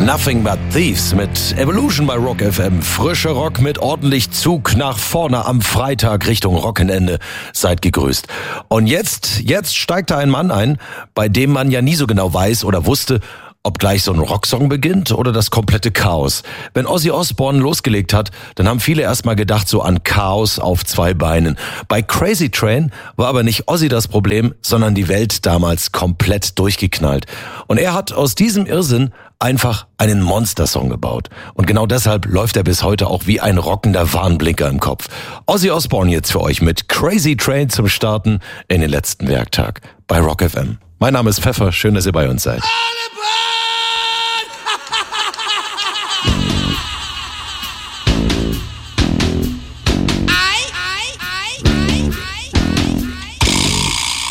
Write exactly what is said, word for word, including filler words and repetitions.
Nothing But Thieves mit Evolution bei Rock F M. Frischer Rock mit ordentlich Zug nach vorne am Freitag Richtung Wochenende. Seid gegrüßt. Und jetzt, jetzt steigt da ein Mann ein, bei dem man ja nie so genau weiß oder wusste, ob gleich so ein Rocksong beginnt oder das komplette Chaos. Wenn Ozzy Osbourne losgelegt hat, dann haben viele erstmal gedacht so an Chaos auf zwei Beinen. Bei Crazy Train war aber nicht Ozzy das Problem, sondern die Welt damals komplett durchgeknallt. Und er hat aus diesem Irrsinn einfach einen Monstersong gebaut. Und genau deshalb läuft er bis heute auch wie ein rockender Warnblinker im Kopf. Ozzy Osbourne jetzt für euch mit Crazy Train zum Starten in den letzten Werktag bei Rock F M. Mein Name ist Pfeffer, schön, dass ihr bei uns seid.